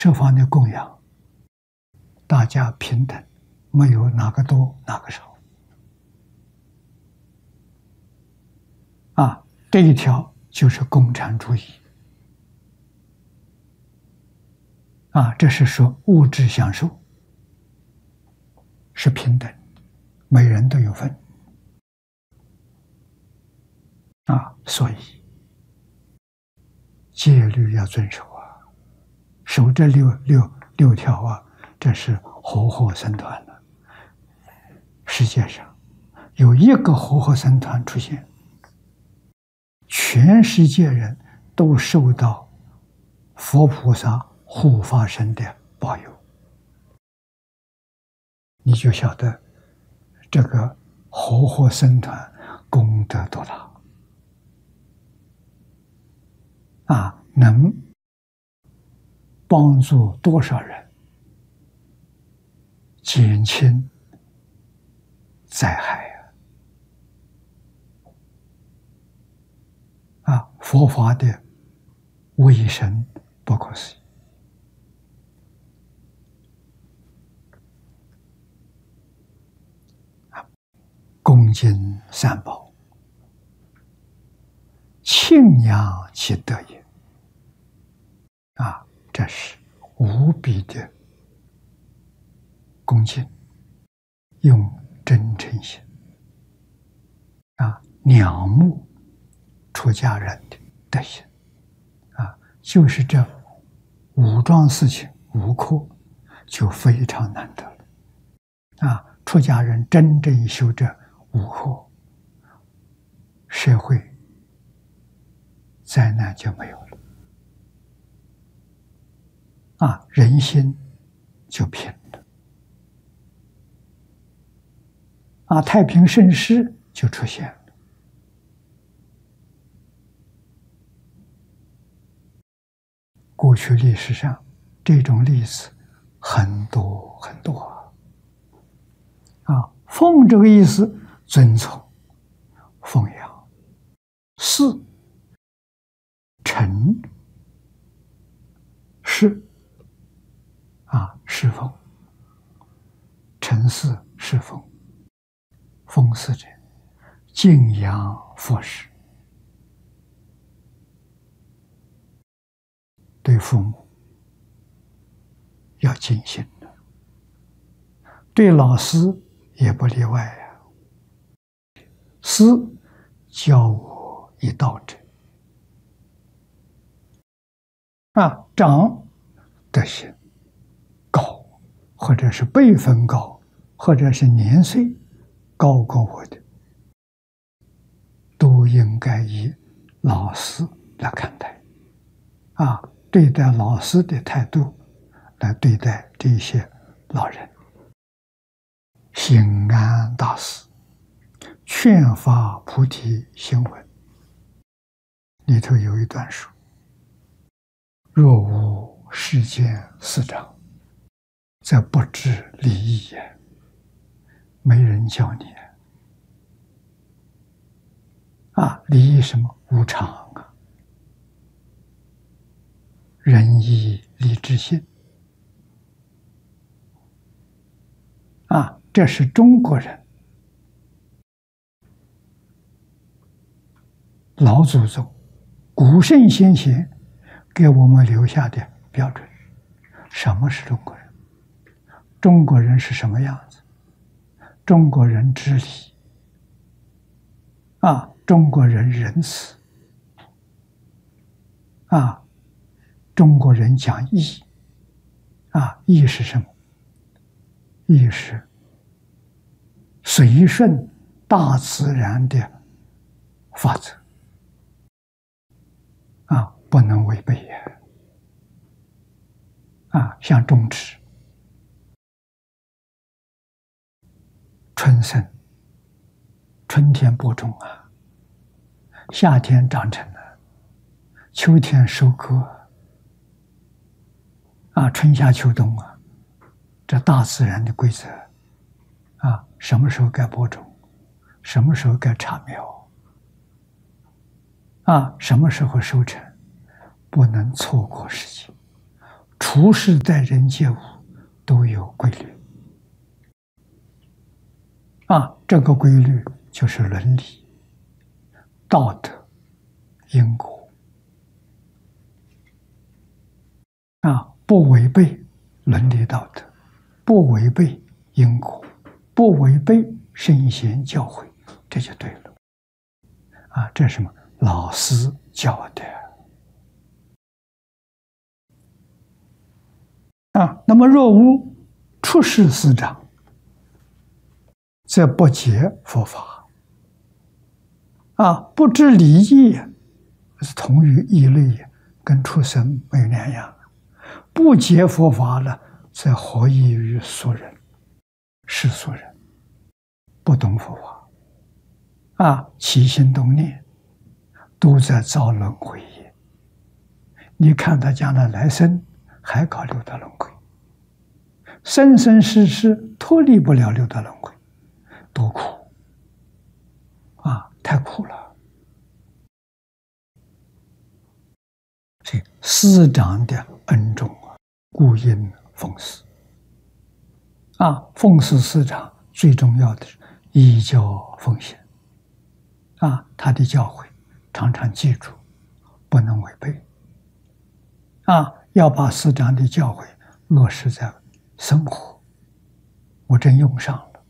这方的供养，大家平等，没有哪个多哪个少。这一条就是共产主义。这是说物质享受是平等，每人都有份。所以戒律要遵守守这六条这是和合僧团了。世界上有一个和合僧团出现，全世界人都受到佛菩萨护法神的保佑，你就晓得这个和合僧团功德多大能帮助多少人减轻灾害佛法的威神不可思议。恭敬三宝，庆仰其德也。这是无比的恭敬，用真诚心仰慕出家人的德行就是这五桩事情无科，就非常难得了出家人真正修这五科，社会灾难就没有了人心就平了太平盛世就出现了。过去历史上这种例子很多很多奉这个意思，遵从、奉养；侍、承、侍侍奉、承侍侍奉，奉侍者敬仰佛事，对父母要尽心的，对老师也不例外师教我一道者长德行高，或者是辈分高，或者是年岁高过我的，都应该以老师来看待对待老师的态度来对待这些老人。心安大师劝发菩提心文里头有一段说：若无世间师长，则不知礼义也。没人教你礼义什么？无常仁义礼智信这是中国人老祖宗古圣先贤给我们留下的标准。什么是中国人？中国人是什么样子？中国人知礼中国人仁慈中国人讲义义是什么？义是随顺大自然的法则不能违背像种植，春生，春天播种夏天长成了，秋天收割春夏秋冬这大自然的规则什么时候该播种，什么时候该插苗什么时候收成，不能错过时机。 处事待人接物都有规律啊，这个规律就是伦理、道德、因果啊，不违背伦理道德，不违背因果，不违背圣贤教诲，这就对了啊！这是什么？老师教的啊。那么若无出世师长，则不解佛法啊，不知礼义，是同于异类，跟畜生没有两样。不解佛法呢，则何异于俗人？世俗人不懂佛法啊，起心动念都在造轮回业。你看他将来来生还搞六道轮回，生生世世脱离不了六道轮回，多苦啊！太苦了。所以师长的恩重啊，故应奉师啊。奉师师长最重要的是依教奉行啊，他的教诲常常记住，不能违背啊。要把师长的教诲落实在生活，我真用上了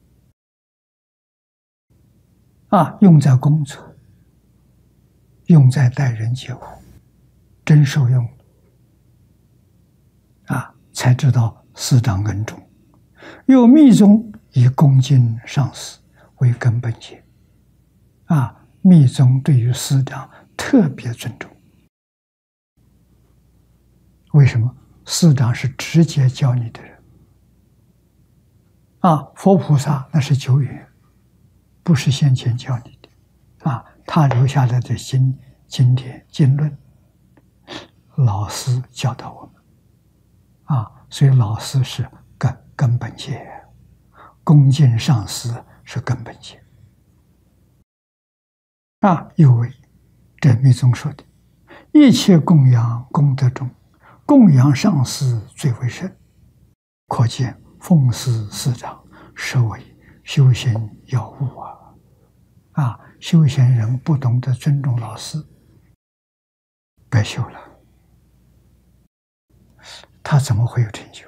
啊，用在工作，用在待人接物，真受用啊，才知道师长恩重。又密宗以恭敬上师为根本戒啊，密宗对于师长特别尊重。为什么？师长是直接教你的人啊，佛菩萨那是久远，不是先前教你的啊，他留下来的经典经论，老师教导我们啊，所以老师是根本戒，恭敬上师是根本戒啊。又为这密宗说的，一切供养功德中，供养上师最为甚，可见奉师师长实为修行要务啊！修行人不懂得尊重老师，白修了，他怎么会有成就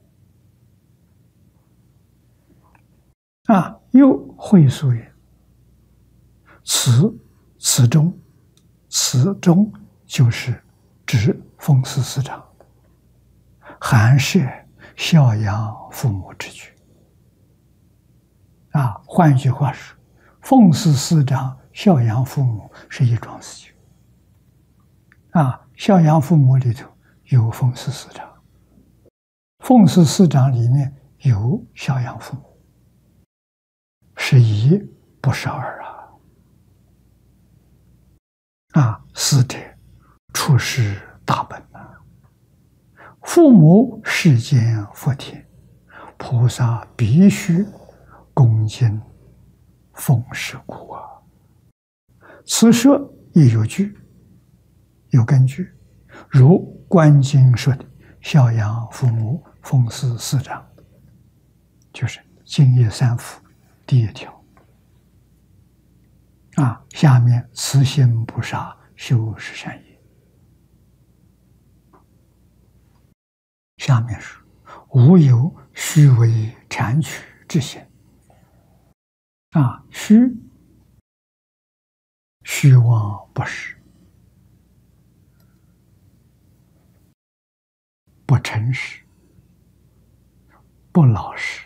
啊？又会说言，此中就是指奉师师长含摄孝养父母之举啊。换句话说，奉师师长孝养父母是一桩事情啊。孝养父母里头有奉师师长，奉师师长里面有孝养父母，是一不是二啊！师者，处世大本父母世间福田，菩萨必须恭敬奉事故此说也有据，有根据。如《观经》说的，孝养父母，奉师师长，就是净业三福第一条啊。下面慈心不杀，修十善业。下面是无有虚伪谄曲之嫌啊，虚妄不实，不诚实，不老实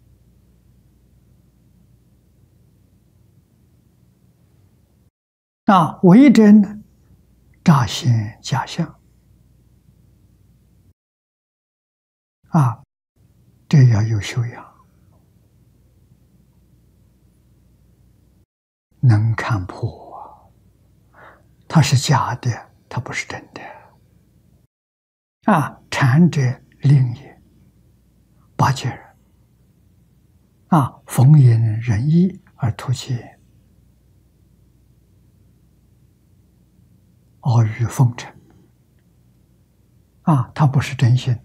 啊，为真呢，乍现假象啊，这要有修养，能看破它是假的，它不是真的啊。谄者令也，巴结人啊，逢迎仁义而图其阿谀奉承啊，他不是真心，